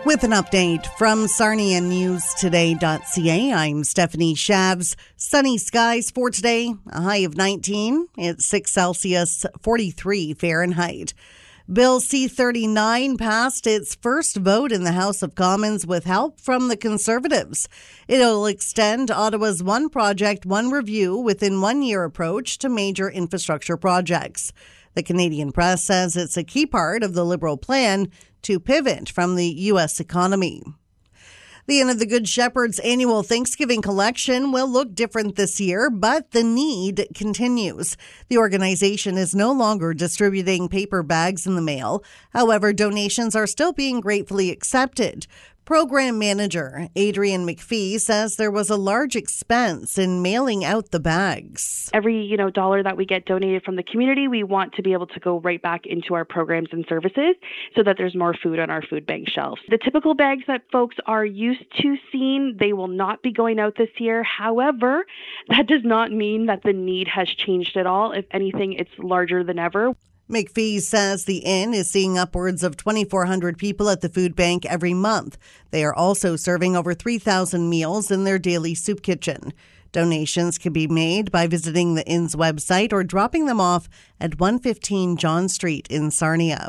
With an update from SarniaNewsToday.ca, I'm Stephanie Shabs. Sunny skies for today, a high of 19. It's 6 Celsius, 43 Fahrenheit. Bill C-39 passed its first vote in the House of Commons with help from the Conservatives. It'll extend Ottawa's One Project, One Review within 1 year approach to major infrastructure projects. The Canadian Press says it's a key part of the Liberal plan to pivot from the U.S. economy. The Inn of the Good Shepherd's annual Thanksgiving collection will look different this year, but the need continues. The organization is no longer distributing paper bags in the mail. However, donations are still being gratefully accepted. Program manager Adrian McPhee says there was a large expense in mailing out the bags. Every, dollar that we get donated from the community, we want to be able to go right back into our programs and services so that there's more food on our food bank shelves. The typical bags that folks are used to seeing, they will not be going out this year. However, that does not mean that the need has changed at all. If anything, it's larger than ever. McPhee says the inn is seeing upwards of 2,400 people at the food bank every month. They are also serving over 3,000 meals in their daily soup kitchen. Donations can be made by visiting the inn's website or dropping them off at 115 John Street in Sarnia.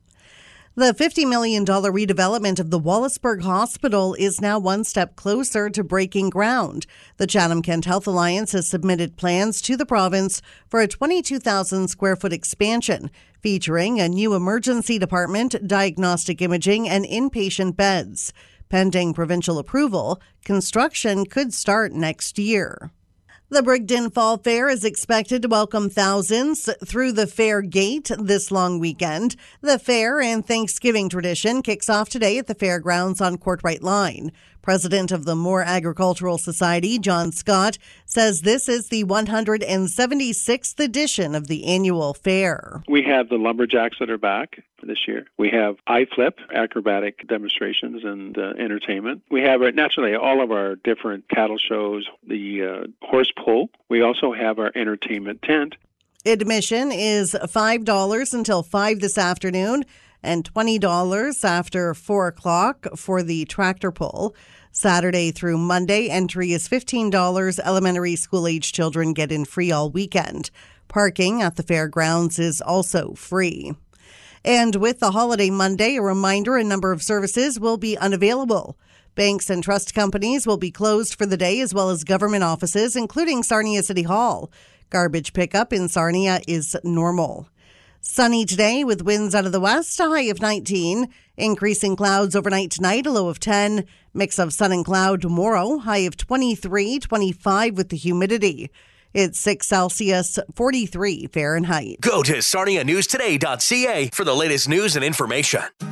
The $50 million redevelopment of the Wallaceburg Hospital is now one step closer to breaking ground. The Chatham-Kent Health Alliance has submitted plans to the province for a 22,000 square foot expansion, featuring a new emergency department, diagnostic imaging, and inpatient beds. Pending provincial approval, construction could start next year. The Brigden Fall Fair is expected to welcome thousands through the fair gate this long weekend. The fair and Thanksgiving tradition kicks off today at the fairgrounds on Courtright Line. President of the Moore Agricultural Society, John Scott, says this is the 176th edition of the annual fair. We have the lumberjacks that are back this year. We have iFlip, acrobatic demonstrations and entertainment. We have naturally all of our different cattle shows, the horse pull. We also have our entertainment tent. Admission is $5 until 5 this afternoon and $20 after 4 o'clock for the tractor pull. Saturday through Monday, entry is $15. Elementary school-age children get in free all weekend. Parking at the fairgrounds is also free. And with the holiday Monday, a reminder a number of services will be unavailable. Banks and trust companies will be closed for the day, as well as government offices, including Sarnia City Hall. Garbage pickup in Sarnia is normal. Sunny today with winds out of the west, a high of 19. Increasing clouds overnight tonight, a low of 10. Mix of sun and cloud tomorrow, high of 23, 25 with the humidity. It's 6 Celsius, 43 Fahrenheit. Go to SarniaNewsToday.ca for the latest news and information.